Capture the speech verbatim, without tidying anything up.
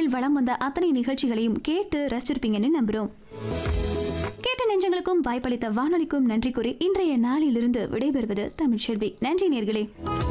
வானொலியில் வலம் வந்த அத்தனை நிகழ்ச்சிகளையும் கேட்டு ரசிச்சிருப்பீங்கன்னு நம்புறோம். கேட்ட நெஞ்சங்களுக்கும் வாய்ப்பளித்த வானொலிக்கும் நன்றி கூறி இன்றைய நாளிலிருந்து விடைபெறுவது தமிழ்ச்செல்வி. நன்றி நேயர்களே.